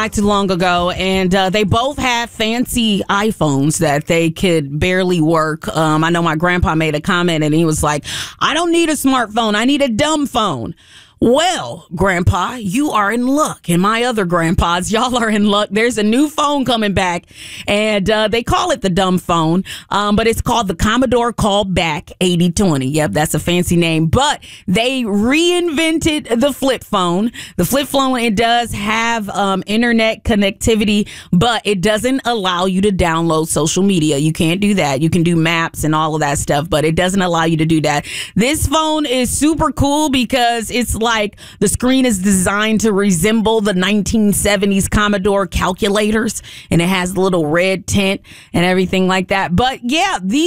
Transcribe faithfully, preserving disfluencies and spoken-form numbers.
not too long ago, and uh, they both had fancy iPhones that they could barely work. Um, I know my grandpa made a comment, and he was like, I don't need a smartphone. I need a dumb phone. Well, Grandpa, you are in luck. And my other grandpas, y'all are in luck. There's a new phone coming back, and uh, they call it the dumb phone, um, but it's called the Commodore Callback eighty twenty. Yep, that's a fancy name. But they reinvented the flip phone. The flip phone, it does have um, internet connectivity, but it doesn't allow you to download social media. You can't do that. You can do maps and all of that stuff, but it doesn't allow you to do that. This phone is super cool because it's like Like the screen is designed to resemble the nineteen seventies Commodore calculators, and it has a little red tint and everything like that. But yeah, these